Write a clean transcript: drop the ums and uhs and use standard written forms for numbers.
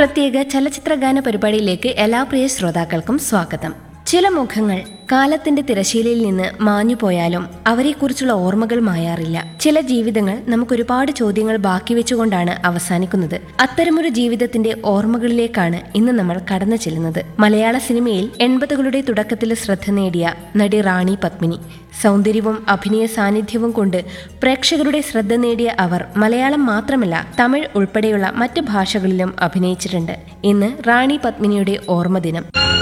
പ്രത്യേക ചലച്ചിത്രഗാന പരിപാടിയിലേക്ക് എല്ലാ പ്രിയ ശ്രോതാക്കൾക്കും സ്വാഗതം. ചില മുഖങ്ങൾ കാലത്തിന്റെ തിരശീലയിൽ നിന്ന് മാഞ്ഞുപോയാലും അവരെക്കുറിച്ചുള്ള ഓർമ്മകൾ മായാറില്ല. ചില ജീവിതങ്ങൾ നമുക്കൊരുപാട് ചോദ്യങ്ങൾ ബാക്കി വെച്ചുകൊണ്ടാണ് അവസാനിക്കുന്നത്. അത്തരമൊരു ജീവിതത്തിന്റെ ഓർമ്മകളിലേക്കാണ് ഇന്ന് നമ്മൾ കടന്നു ചെല്ലുന്നത്. മലയാള സിനിമയിൽ 80കളുടെ തുടക്കത്തിൽ ശ്രദ്ധ നേടിയ നടി റാണി പത്മിനി. സൗന്ദര്യവും അഭിനയ സാന്നിധ്യവും കൊണ്ട് പ്രേക്ഷകരുടെ ശ്രദ്ധ നേടിയ അവർ മലയാളം മാത്രമല്ല തമിഴ് ഉൾപ്പെടെയുള്ള മറ്റ് ഭാഷകളിലും അഭിനയിച്ചിട്ടുണ്ട്. ഇന്ന് റാണി പത്മിനിയുടെ ഓർമ്മദിനം.